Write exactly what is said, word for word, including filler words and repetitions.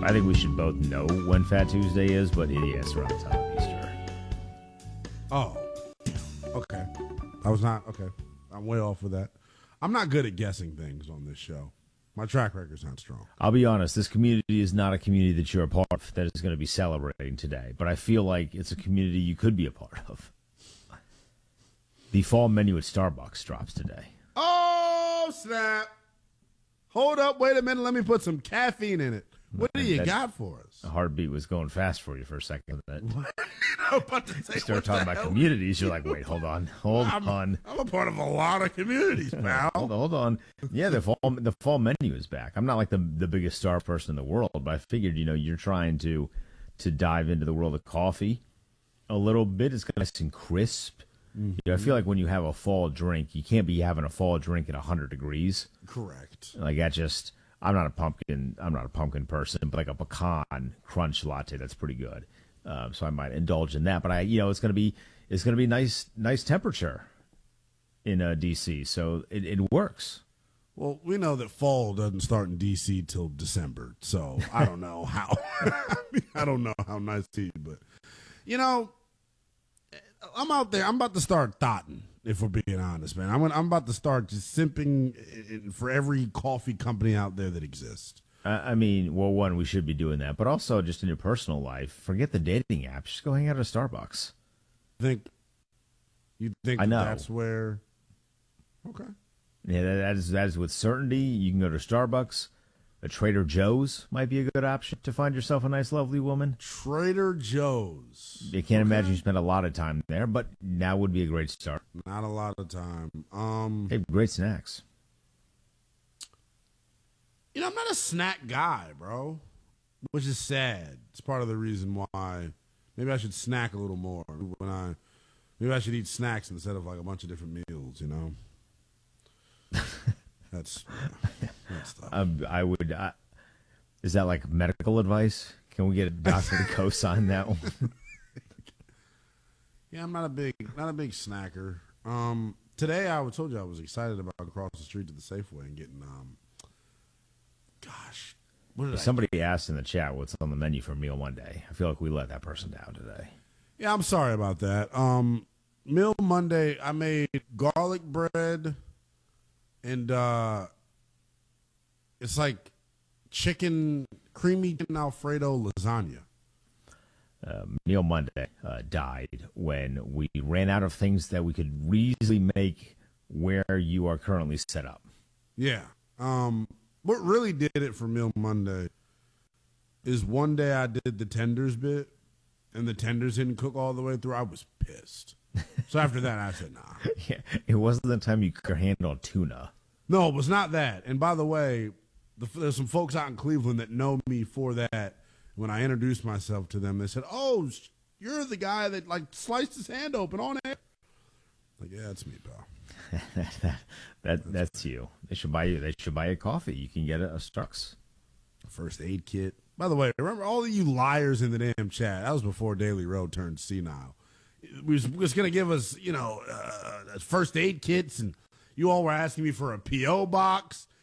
I think we should both know when Fat Tuesday is, but it is around the time of Easter. Oh, okay. I was not, okay. I'm way off with that. I'm not good at guessing things on this show. My track record's not strong. I'll be honest, this community is not a community that you're a part of that is going to be celebrating today, but I feel like it's a community you could be a part of. The fall menu at Starbucks drops today. Oh, snap. Hold up. Wait a minute. Let me put some caffeine in it. What do you that, got for us? The heartbeat was going fast for you for a second. That I'm about to say, you start talking about hell? communities, you're like, wait, hold on, hold I'm, on. I'm a part of a lot of communities, pal. hold on, hold on. Yeah, the fall the fall menu is back. I'm not like the the biggest star person in the world, but I figured, you know, you're trying to to dive into the world of coffee a little bit. It's nice and crisp. Mm-hmm. You know, I feel like when you have a fall drink, you can't be having a fall drink at one hundred degrees. Correct. Like that just. I'm not a pumpkin. I'm not a pumpkin person, but like a pecan crunch latte, that's pretty good. Um, so I might indulge in that. But I, you know, it's gonna be it's gonna be nice nice temperature in uh, D C, so it, it works. Well, we know that fall doesn't start in D C till December, so I don't know how. I, mean, I don't know how nice to you, but you know, I'm out there. I'm about to start thotting. If we're being honest, man, I'm I'm about to start just simping for every coffee company out there that exists. I mean, well, one, we should be doing that, but also just in your personal life, forget the dating apps. Just go hang out at Starbucks. Think you think I know. That's where? Okay. Yeah, that, that is that is with certainty. You can go to Starbucks. A Trader Joe's might be a good option to find yourself a nice, lovely woman. Trader Joe's. You can't okay. imagine you spent a lot of time there, but now would be a great start. Not a lot of time. Um, hey, great snacks. You know, I'm not a snack guy, bro, which is sad. It's part of the reason why maybe I should snack a little more. When I maybe I should eat snacks instead of like a bunch of different meals. You know. That's, that's um, I would. Uh, is that like medical advice? Can we get a doctor to co-sign that one? Yeah, I'm not a big, not a big snacker. Um, today I told you I was excited about across the street to the Safeway and getting. Um, gosh, what did somebody I asked in the chat what's on the menu for Meal Monday. I feel like we let that person down today. Yeah, I'm sorry about that. Um, Meal Monday, I made garlic bread. And uh, it's like chicken, creamy chicken Alfredo lasagna. Uh, Meal Monday uh, died when we ran out of things that we could easily make where you are currently set up. Yeah. Um, what really did it for Meal Monday is one day I did the tenders bit, and the tenders didn't cook all the way through. I was pissed. So after that, I said, nah. Yeah, it wasn't the time you could handle tuna. No, it was not that. And by the way, the, there's some folks out in Cleveland that know me for that. When I introduced myself to them, they said, oh, you're the guy that, like, sliced his hand open on it. Like, yeah, that's me, pal. that, that, that, that's you. They should buy you. They should buy you coffee. You can get a, a Starbucks. First aid kit. By the way, remember all of you liars in the damn chat. That was before Daily Road turned senile. We was, was going to give us, you know, uh, first aid kits, and you all were asking me for a P O box